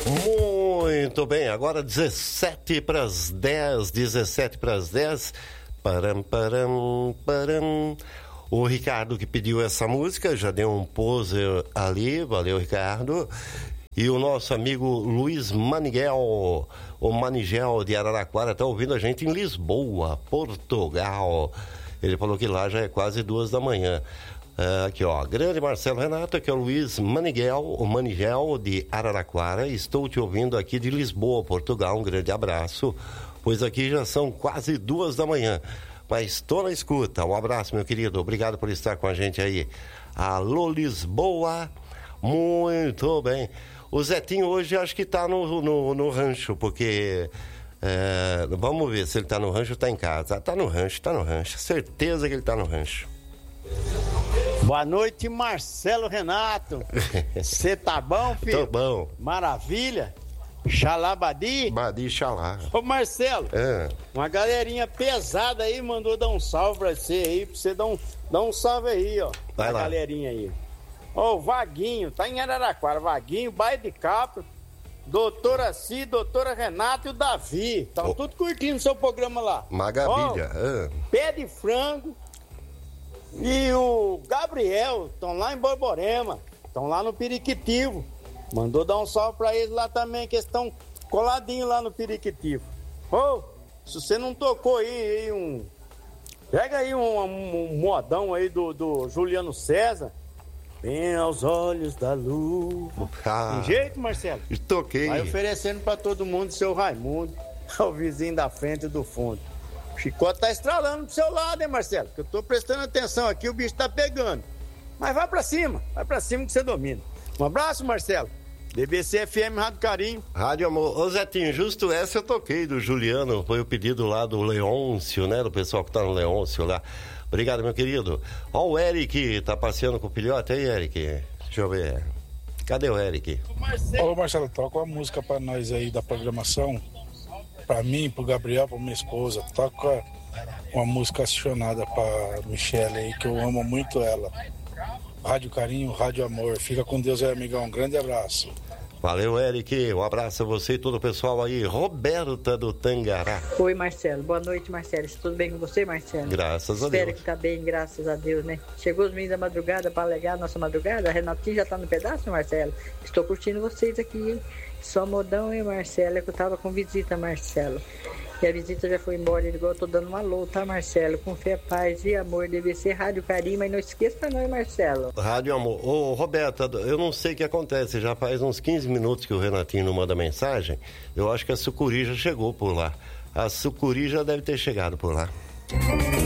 Muito bem, agora 17 para as 10, 17 para as 10. Param, param, param. O Ricardo que pediu essa música, já deu um pose ali, valeu Ricardo. E o nosso amigo Luiz Maniguel, o Manigel de Araraquara, está ouvindo a gente em Lisboa, Portugal. Ele falou que lá já é quase 2 da manhã. Aqui ó, grande Marcelo Renato, aqui é o Luiz Maniguel, o Manigel de Araraquara. Estou te ouvindo aqui de Lisboa, Portugal. Um grande abraço, pois aqui já são quase 2 da manhã. Mas estou na escuta. Um abraço, meu querido. Obrigado por estar com a gente aí. Alô, Lisboa. Muito bem. O Zetinho hoje acho que está no rancho, porque... vamos ver se ele está no rancho ou está em casa. Está no rancho. Certeza que ele está no rancho. Boa noite, Marcelo Renato. Você tá bom, filho? Tô bom. Maravilha. Xalabadi? Badi xalá. Ô, Marcelo, uma galerinha pesada aí mandou dar um salve pra você aí, pra você dar um salve aí, ó. Vai lá. Galerinha aí. Ó, o Vaguinho, tá em Araraquara. Vaguinho, Baía de Capra, doutora Ci, doutora Renato e o Davi. Estão tudo curtindo o seu programa lá. Maravilha. Pé de Frango e o Gabriel estão lá em Borborema, estão lá no Periquitivo. Mandou dar um salve pra eles lá também, que eles estão coladinhos lá no Periquitivo. Se você não tocou aí pega aí um modão aí do Juliano César. Bem aos olhos da luz. Tem jeito, Marcelo? Toquei. Vai oferecendo pra todo mundo, seu Raimundo, o vizinho da frente e do fundo. O chicote tá estralando do seu lado, hein, Marcelo? Que eu tô prestando atenção aqui, o bicho tá pegando. Mas vai pra cima que você domina. Um abraço, Marcelo. DBC FM Rádio Carinho. Rádio Amor. Ô Zetinho, justo essa eu toquei do Juliano, foi o pedido lá do Leôncio, né? Do pessoal que tá no Leôncio lá. Obrigado, meu querido. Ó o Eric, tá passeando com o filhote aí, Eric? Deixa eu ver. Cadê o Eric? Ô Marcelo, toca uma música pra nós aí da programação. Pra mim, pro Gabriel, pra minha esposa. Toca uma música acionada pra Michele aí, que eu amo muito ela. Rádio Carinho, Rádio Amor. Fica com Deus aí, amigão. Um grande abraço. Valeu, Eric. Um abraço a você e todo o pessoal aí. Roberta do Tangará. Oi, Marcelo. Boa noite, Marcelo. Tudo bem com você, Marcelo? Graças a Deus. Espero que tá bem, graças a Deus, né? Chegou os meninos da madrugada para alegar a nossa madrugada. A Renatinha já tá no pedaço, Marcelo? Estou curtindo vocês aqui, hein? Só modão, hein, Marcelo? É que eu tava com visita, Marcelo. E a visita já foi embora, igual eu tô dando um alô, tá, Marcelo? Com fé, paz e amor, deve ser Rádio Carinho, mas não esqueça não, Marcelo. Rádio Amor. Ô, Roberta, eu não sei o que acontece, já faz uns 15 minutos que o Renatinho não manda mensagem, eu acho que a Sucuri já chegou por lá. A Sucuri já deve ter chegado por lá.